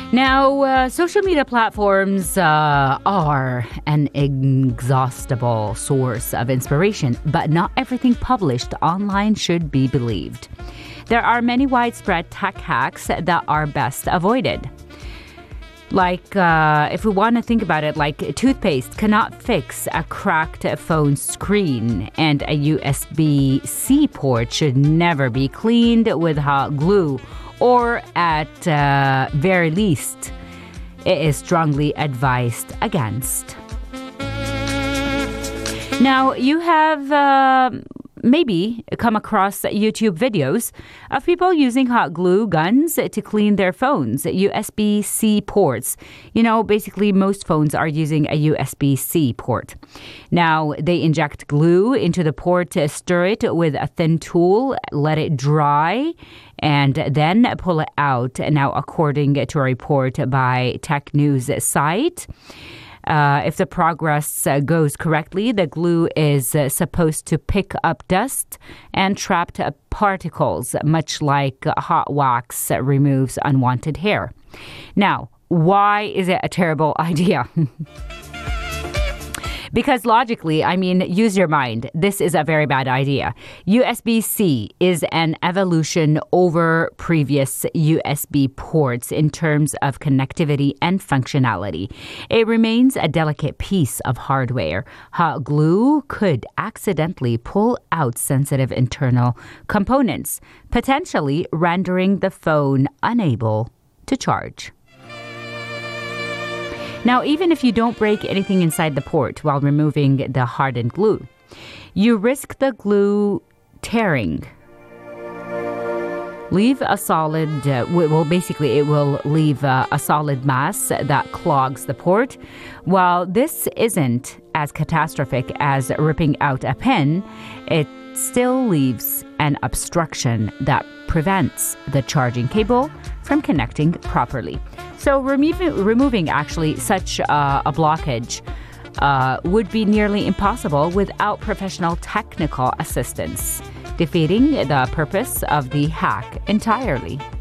Now, social media platforms are an inexhaustible source of inspiration, but not everything published online should be believed. There are many widespread tech hacks that are best avoided. Like, if we want to think about it, like toothpaste cannot fix a cracked phone screen, and a USB-C port should never be cleaned with hot glue, or at very least, it is strongly advised against. Now, you have maybe come across YouTube videos of people using hot glue guns to clean their phones, USB-C ports. You know, basically most phones are using a USB-C port. Now, they inject glue into the port, stir it with a thin tool, let it dry, and then pull it out. Now, according to a report by Tech News site, if the progress goes correctly, the glue is supposed to pick up dust and trapped particles, much like hot wax removes unwanted hair. Now, why is it a terrible idea? Because logically, use your mind. This is a very bad idea. USB-C is an evolution over previous USB ports in terms of connectivity and functionality. It remains a delicate piece of hardware. Hot glue could accidentally pull out sensitive internal components, potentially rendering the phone unable to charge. Now, even if you don't break anything inside the port while removing the hardened glue, you risk the glue tearing. Leave a solid, it will leave a solid mass that clogs the port. While this isn't as catastrophic as ripping out a pin, it still leaves an obstruction that prevents the charging cable from connecting properly. So removing actually such a blockage would be nearly impossible without professional technical assistance, defeating the purpose of the hack entirely.